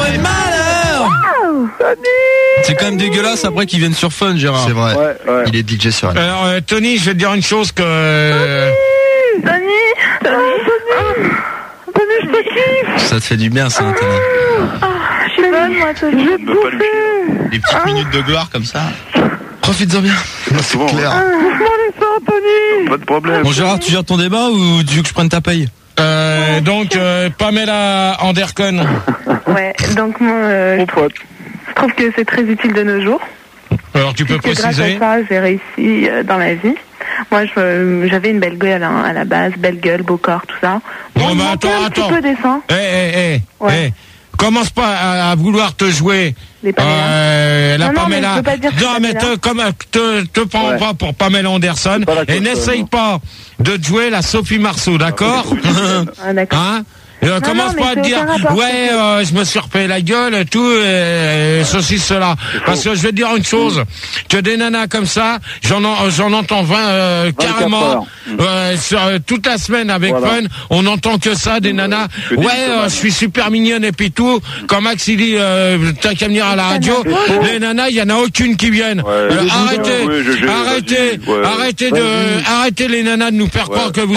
et malheur. C'est quand même dégueulasse après qu'ils viennent sur Fun, Gérard. C'est vrai. Ouais. Il est DJ sur elle. Alors, Tony, je vais te dire une chose que... Tony, je te kiffe. Ça te fait du bien, ça, Tony. Je suis bonne, moi, Tony. Je vais te bouffer. Des petites minutes de gloire comme ça. Profites-en bien. C'est clair. Bouffe-moi les seins, Tony. Pas de problème. Bon, Gérard, tu gères ton débat ou tu veux que je prenne ta paye? Donc, Pamela Anderson. Ouais, donc moi, je trouve que c'est très utile de nos jours. Alors, tu peux Grâce préciser? à ça, j'ai réussi dans la vie. Moi, j'avais une belle gueule à la base, belle gueule, beau corps, tout ça. Bon, mais un petit peu des seins. Ouais. Commence pas à vouloir te jouer. Les Pamela. La Non, Pamela. mais je peux pas dire que Non, mais te prends pas pour Pamela Anderson et n'essaye pas de te jouer la Sophie Marceau, d'accord? Ah, d'accord. Hein? Commence non, pas à te mais dire, c'est aucun rapport, je me suis repayé la gueule et tout, ceci, cela. Parce que je vais te dire une chose, que des nanas comme ça, j'en entends 20 carrément, toute la semaine avec Fun, on entend que ça, des nanas, je suis super mignonne et puis tout, quand Max il dit, t'as qu'à venir à la radio, les nanas, il y en a aucune qui viennent. Arrêtez les nanas de nous faire croire que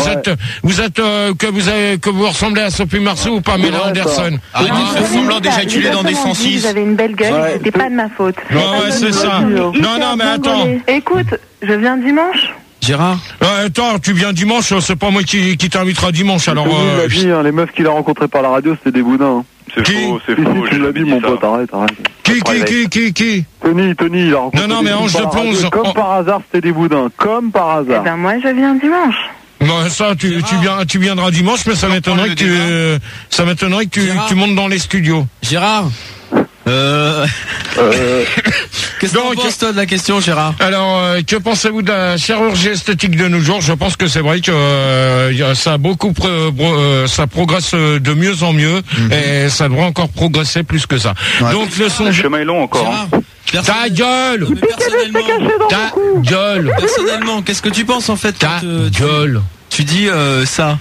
vous ressemblez à Sophie Marceau ou Pamela Anderson. Arrêtez de faire semblant d'éjaculer dans des 106. Vous avez une belle gueule, c'était pas de ma faute. Ouais, c'est ça. Non, mais attends. Écoute, je viens dimanche. Gérard? Attends, tu viens dimanche, c'est pas moi qui t'invitera dimanche, alors... Il a dit, les meufs qu'il a rencontrées par la radio, c'était des boudins. C'est faux, tu l'as dit, mon pote, arrête. Qui Tony, il a rencontré... Non, mais Ange de Plonge... Comme par hasard, c'était des boudins. Comme par hasard. Eh ben, moi, je viens dimanche. Non, ça, tu viendras dimanche, mais ça m'étonnerait que tu montes dans les studios. Gérard? Qu'est-ce que tu penses, toi, de la question, Gérard? Alors, que pensez-vous de la chirurgie esthétique de nos jours? Je pense que c'est vrai que ça a beaucoup ça progresse de mieux en mieux, et ça devrait encore progresser plus que ça. Ouais. Donc le chemin est long encore. Ta gueule! Personnellement, qu'est-ce que tu penses en fait? Ta gueule! Tu dis ça.